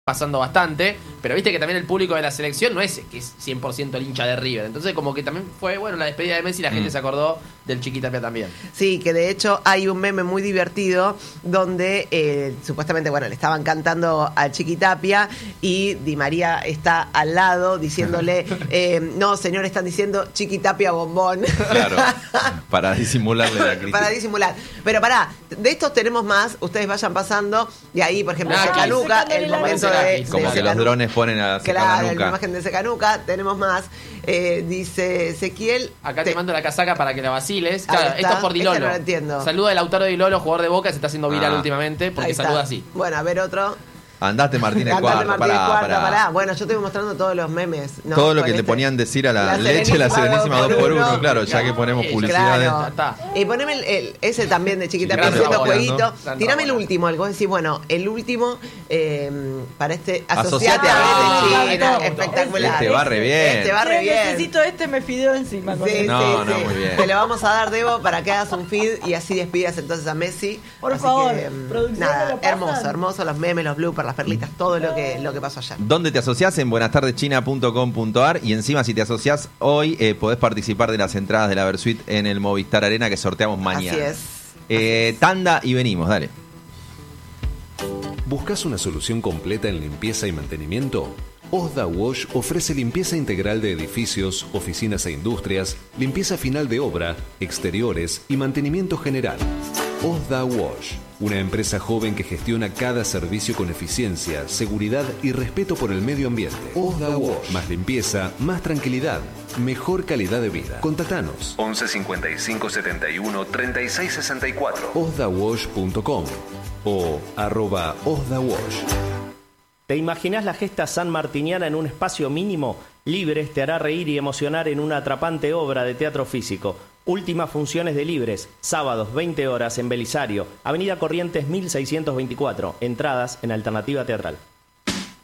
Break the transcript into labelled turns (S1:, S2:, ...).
S1: pasando bastante, pero viste que también el público de la selección no es que es 100% el hincha de River, entonces como que también fue, bueno, la despedida de Messi, la gente se acordó del Chiquitapia también.
S2: Sí, que de hecho hay un meme muy divertido donde supuestamente, bueno, le estaban cantando a Chiquitapia y Di María está al lado diciéndole, no, señor, están diciendo Chiquitapia bombón.
S3: Claro, para disimularle la crítica.
S2: Para disimular. Pero pará, de estos tenemos más, ustedes vayan pasando, y ahí, por ejemplo, Secanuca, el momento de...
S3: Como que los drones ponen a
S2: Claro,
S3: Secanuca.
S2: la imagen de Secanuca, tenemos más. Dice Ezequiel...
S1: Acá te mando la casaca para que la vaciles. Claro,
S2: está.
S1: esto es por Di Lolo.
S2: No lo entiendo.
S1: Saluda a Lautaro Di Lolo, jugador de Boca, se está haciendo viral últimamente porque saluda así.
S2: Bueno, a ver otro.
S3: Andate Martínez
S2: Andate
S3: Cuarto,
S2: Martínez Cuarto,
S3: pará.
S2: pará. Bueno, yo estoy mostrando todos los memes. ¿no?
S3: Todo lo
S2: Con
S3: que le ponían decir a la leche, la
S2: Serenísima
S3: Serenísima 2x1,
S2: 2x1,
S3: claro, ya que ponemos publicidades.
S2: Claro.
S1: Está.
S2: Y poneme ese también de Chiquitapia
S1: Gracias,
S2: haciendo
S1: Paola,
S2: jueguito.
S1: ¿no?
S2: Tirame el último, algo. Decís, bueno, el último para este.
S3: Asociate
S2: a
S3: a
S2: China.
S4: China.
S2: Espectacular.
S3: Este va re bien.
S2: Este va re bien.
S4: Necesito me fideo encima. Con
S2: Sí,
S4: él.
S3: No,
S2: sí,
S3: no,
S2: sí.
S3: muy bien.
S2: Te lo vamos a dar, Debo, para que hagas un feed y así despidas entonces a Messi.
S4: Por
S2: Así
S4: favor,
S2: que,
S4: producción, ¿me
S2: nada,
S4: lo pasan?
S2: hermoso, hermoso, los memes, los bloopers, las perlitas, todo lo que pasó ayer.
S3: ¿Dónde te asociás? En buenastadeschina.com.ar. Y encima, si te asociás hoy, podés participar de las entradas de la Versuit en el Movistar Arena que sorteamos mañana.
S2: Así es.
S3: Tanda y venimos, dale.
S5: ¿Buscas una solución completa en limpieza y mantenimiento? Osda Wash ofrece limpieza integral de edificios, oficinas e industrias, limpieza final de obra, exteriores y mantenimiento general. Osda Wash, una empresa joven que gestiona cada servicio con eficiencia, seguridad y respeto por el medio ambiente. Osda Wash, más limpieza, más tranquilidad, mejor calidad de vida. Contactanos 11 55 71 36 64 osdawash.com o @osdawash.
S6: ¿Te imaginás la gesta sanmartiniana en un espacio mínimo? Libres te hará reír y emocionar en una atrapante obra de teatro físico. Últimas funciones de Libres, sábados 20 horas en Belisario, Avenida Corrientes 1624, entradas en Alternativa Teatral.